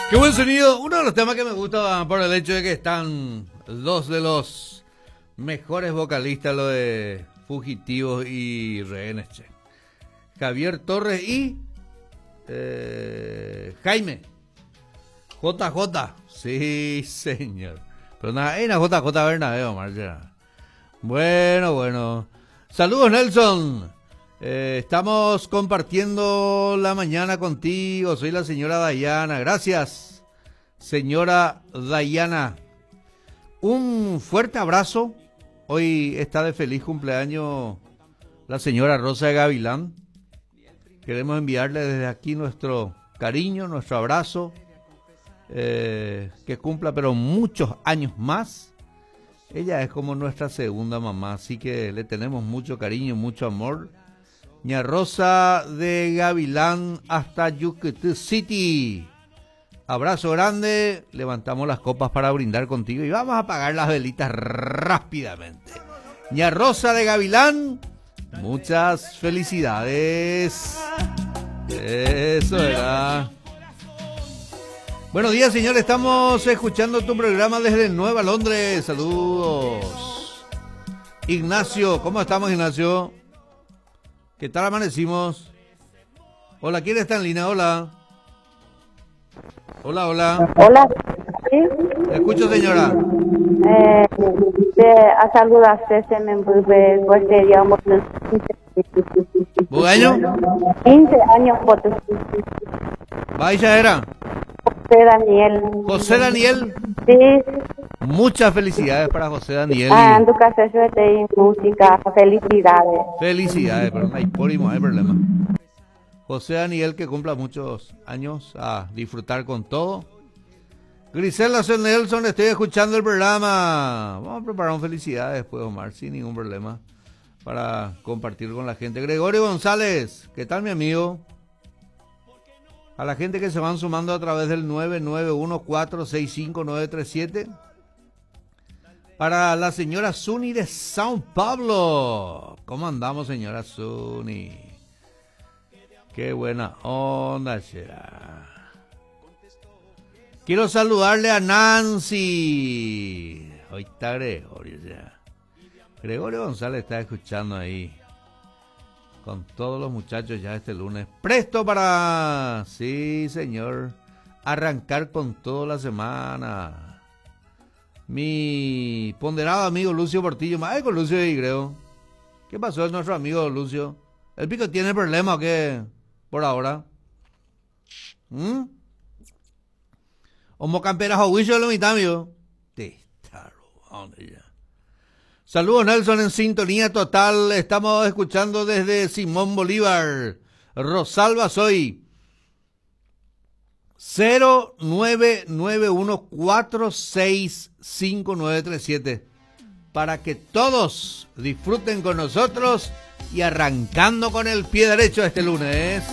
Qué buen sonido. Uno de los temas que me gusta por el hecho de que están dos de los mejores vocalistas, lo de Fugitivos y Rehenes, che. Javier Torres y Jaime. JJ. Sí, señor. Pero nada, hay una JJ Bernabéu, Marcia. Bueno. Saludos, Nelson. Estamos compartiendo la mañana contigo. Soy la señora Dayana. Gracias, señora Dayana. Un fuerte abrazo. Hoy está de feliz cumpleaños la señora Rosa de Gavilán. Queremos enviarle desde aquí nuestro cariño, nuestro abrazo. Que cumpla pero muchos años más. Ella es como nuestra segunda mamá, así que le tenemos mucho cariño, mucho amor. Ña Rosa de Gavilán hasta Yucatán City. Abrazo grande, levantamos las copas para brindar contigo y vamos a apagar las velitas rápidamente. Ña Rosa de Gavilán, muchas felicidades. Eso era. Buenos días, señor, estamos escuchando tu programa desde Nueva Londres. Saludos. Ignacio, ¿cómo estamos, Ignacio? ¿Qué tal amanecimos? Hola, ¿quién está en línea? Hola. Hola. Hola, ¿sí? ¿Me escucho, señora? A saludaste, se me envuelve, pues seríamos 15 15 años, pues. Vaya era. José Daniel. Sí. Muchas felicidades para José Daniel. En tu casa de música, felicidades. Felicidades, pero no hay problema. José Daniel, que cumpla muchos años, a disfrutar con todo. Grisela Nelson, estoy escuchando el programa. Vamos a preparar un felicidades después, Omar, sin ningún problema, para compartir con la gente. Gregorio González, ¿qué tal, mi amigo? A la gente que se van sumando a través del 991465937. Para la señora Zuni de São Paulo. ¿Cómo andamos, señora Zuni? Qué buena onda será. Quiero saludarle a Nancy. Hoy está Gregorio ya. Gregorio González está escuchando ahí. Con todos los muchachos ya este lunes. Presto para... Sí, señor. Arrancar con toda la semana. Mi ponderado amigo Lucio Portillo. Ay, con Lucio y creo. ¿Qué pasó? Es nuestro amigo Lucio. ¿El pico tiene problema o qué? Por ahora. Homo camperas o huicho de lo mitad, amigo. Te está robando ya. Saludos, Nelson, en sintonía total. Estamos escuchando desde Simón Bolívar. Rosalba soy. 0991465937 para que todos disfruten con nosotros y arrancando con el pie derecho este lunes.